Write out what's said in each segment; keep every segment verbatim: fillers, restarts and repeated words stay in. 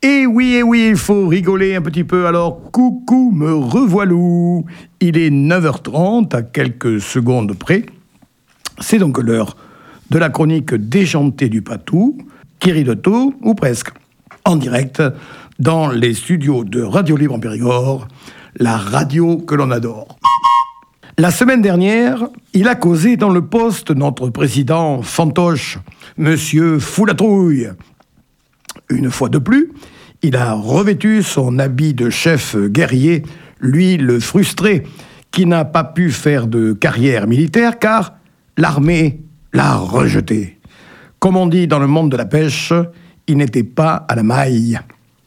Et oui, et oui, il faut rigoler un petit peu, alors coucou, me revoilou. Il est neuf heures trente, à quelques secondes près. C'est donc l'heure de la chronique déjantée du Patou, qui rit de tout, ou presque, en direct, dans les studios de Radio Libre en Périgord, la radio que l'on adore. La semaine dernière, il a causé dans le poste notre président fantoche, Monsieur Foulatrouille. Une fois de plus, il a revêtu son habit de chef guerrier, lui le frustré, qui n'a pas pu faire de carrière militaire car l'armée l'a rejeté. Comme on dit dans le monde de la pêche, il n'était pas à la maille.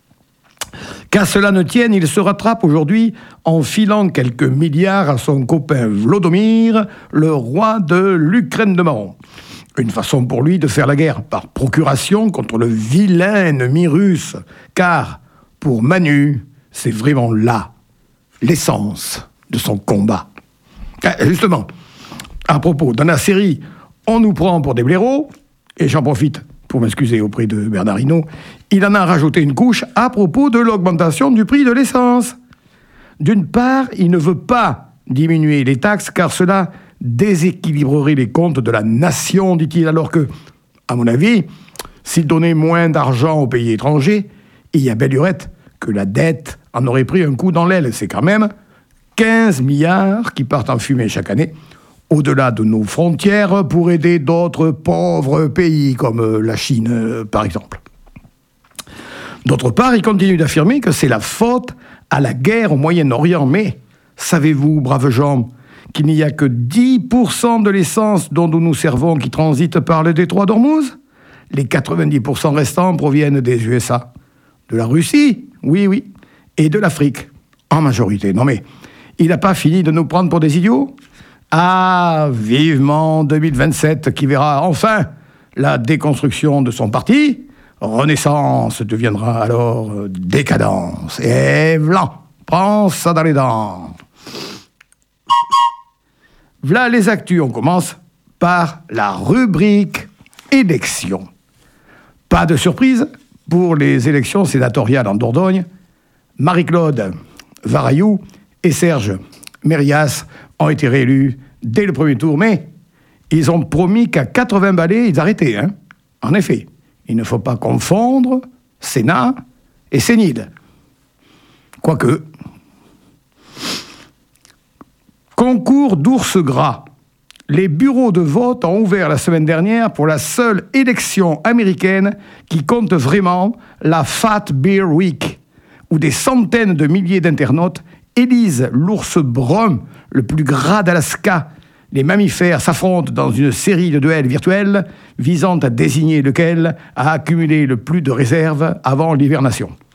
Qu'à cela ne tienne, il se rattrape aujourd'hui en filant quelques milliards à son copain Vlodomir, le roi de l'Ukraine de Marron. Une façon pour lui de faire la guerre par procuration contre le vilain ennemi russe. Car, pour Manu, c'est vraiment là l'essence de son combat. Justement, à propos, dans la série « On nous prend pour des blaireaux », et j'en profite pour m'excuser auprès de Bernard Hinault, il en a rajouté une couche à propos de l'augmentation du prix de l'essence. D'une part, il ne veut pas diminuer les taxes car cela déséquilibrerait les comptes de la nation, dit-il, alors que, à mon avis, s'il donnait moins d'argent aux pays étrangers, il y a belle lurette que la dette en aurait pris un coup dans l'aile. C'est quand même quinze milliards qui partent en fumée chaque année, au-delà de nos frontières, pour aider d'autres pauvres pays, comme la Chine, par exemple. D'autre part, il continue d'affirmer que c'est la faute à la guerre au Moyen-Orient. Mais savez-vous, braves gens, qu'il n'y a que dix pour cent de l'essence dont nous nous servons qui transite par le détroit d'Ormuz? Les quatre-vingt-dix pour cent restants proviennent des U S A, de la Russie, oui, oui, et de l'Afrique, en majorité. Non mais, il n'a pas fini de nous prendre pour des idiots? Ah, vivement deux mille vingt-sept, qui verra enfin la déconstruction de son parti. Renaissance deviendra alors décadence. Et v'là, prends ça dans les dents. V'là les actus, on commence par la rubrique élections. Pas de surprise, pour les élections sénatoriales en Dordogne, Marie-Claude Varayou et Serge Mérias ont été réélus dès le premier tour, mais ils ont promis qu'à quatre-vingts balais, ils arrêtaient. Hein. En effet, il ne faut pas confondre Sénat et Sénile. Quoique... Concours d'ours gras. Les bureaux de vote ont ouvert la semaine dernière pour la seule élection américaine qui compte vraiment, la Fat Bear Week, où des centaines de milliers d'internautes élisent l'ours brun, le plus gras d'Alaska. Les mammifères s'affrontent dans une série de duels virtuels visant à désigner lequel a accumulé le plus de réserves avant l'hibernation.